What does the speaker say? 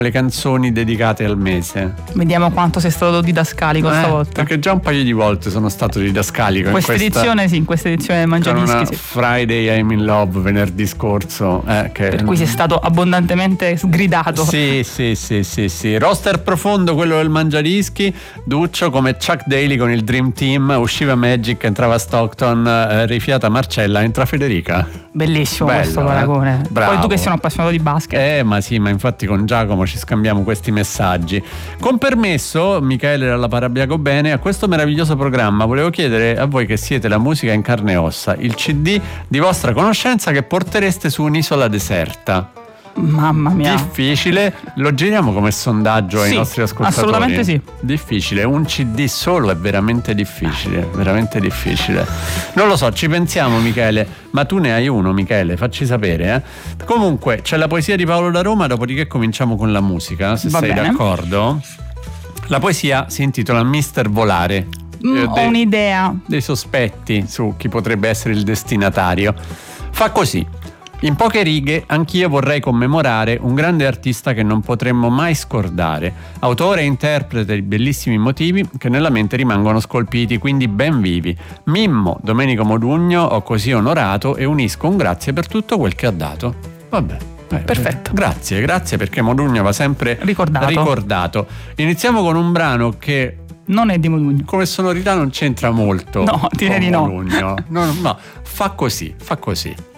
le canzoni dedicate al mese. Vediamo quanto sei stato didascalico stavolta. Perché già un paio di volte sono stato didascalico. In questa edizione del Mangiadischi. Con una Friday I'm in Love venerdì scorso. Per cui sei stato abbondantemente sgridato. Sì. Roster profondo quello del Mangiadischi. Duccio come Chuck Daly con il Dream Team. Usciva Magic, entrava Stockton, rifiata Marcella, entra Federica. Bellissimo. Bello, questo paragone. Bravo. Poi tu che sei un appassionato di basket. Ma sì, ma infatti con Giacomo ci scambiamo questi messaggi. Con permesso, Michele dalla Parabiago Bene, a questo meraviglioso programma volevo chiedere a voi che siete la musica in carne e ossa, il CD di vostra conoscenza che portereste su un'isola deserta. Mamma mia. Difficile, lo giriamo come sondaggio ai nostri ascoltatori. Assolutamente sì. Difficile, un CD solo è veramente difficile, veramente difficile. Non lo so, ci pensiamo Michele, ma tu ne hai uno Michele, facci sapere. Comunque c'è la poesia di Paolo da Roma, dopodiché cominciamo con la musica, se sei d'accordo. La poesia si intitola Mister Volare. Ho un'idea. Dei sospetti su chi potrebbe essere il destinatario. Fa così. In poche righe anch'io vorrei commemorare un grande artista che non potremmo mai scordare, autore e interprete di bellissimi motivi che nella mente rimangono scolpiti, quindi ben vivi. Mimmo Domenico Modugno, ho così onorato e unisco un grazie per tutto quel che ha dato. Vabbè. Perfetto. Grazie perché Modugno va sempre ricordato. Iniziamo con un brano che non è di Modugno. Come sonorità non c'entra molto. No, direi di no. No, fa così.